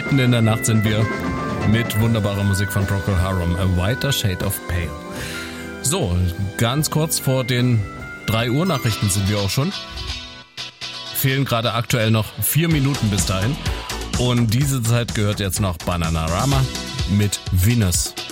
Mitten in der Nacht sind wir mit wunderbarer Musik von Procol Harum, A Whiter Shade of Pale. So, ganz kurz vor den 3 Uhr Nachrichten sind wir auch schon. Fehlen gerade aktuell noch 4 Minuten bis dahin. Und diese Zeit gehört jetzt noch Bananarama mit Venus.